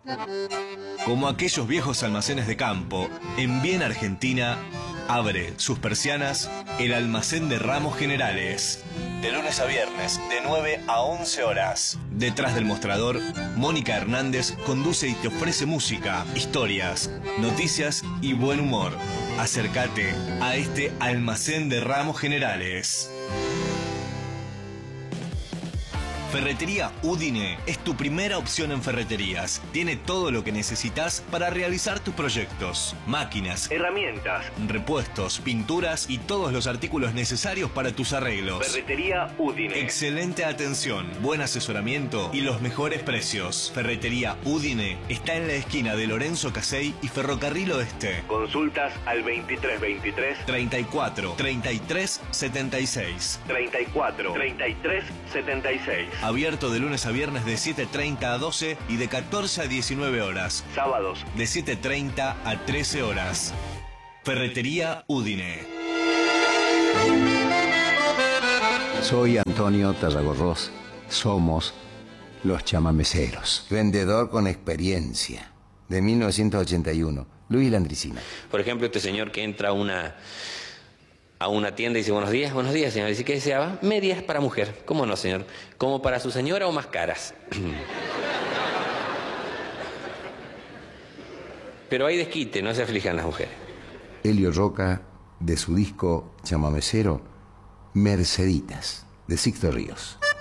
Como aquellos viejos almacenes de campo, en Bien Argentina abre sus persianas el almacén de Ramos Generales. De lunes a viernes, de 9 a 11 horas. Detrás del mostrador, Mónica Hernández conduce y te ofrece música, historias, noticias y buen humor. Acércate a este almacén de Ramos Generales. Ferretería Udine es tu primera opción en ferreterías. Tiene todo lo que necesitas para realizar tus proyectos. Máquinas, herramientas, repuestos, pinturas y todos los artículos necesarios para tus arreglos. Ferretería Udine. Excelente atención, buen asesoramiento y los mejores precios. Ferretería Udine está en la esquina de Lorenzo Casey y Ferrocarril Oeste. Consultas al 2323 34 33 76. 34 33 76. Abierto de lunes a viernes de 7:30 a 12 y de 14 a 19 horas. Sábados de 7:30 a 13 horas. Ferretería Udine. Soy Antonio Tarragorros. Somos los chamameceros. Vendedor con experiencia. De 1981. Luis Landricina. Por ejemplo, este señor que entra a una tienda y dice, buenos días, señor. Dice, ¿qué deseaba? Medias para mujer. ¿Cómo no, señor? ¿Como para su señora o más caras? Pero hay desquite, no se aflijan las mujeres. Elio Roca, de su disco chamamecero, Merceditas, de Sixto Ríos.